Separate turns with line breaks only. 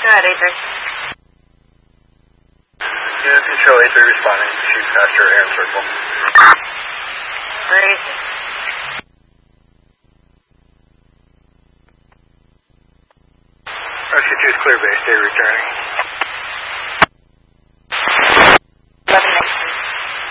at 83.
Unit Control 83 responding. Shoot past your air circle.
Crazy.
Rescue 2 is clear base. Stay returning.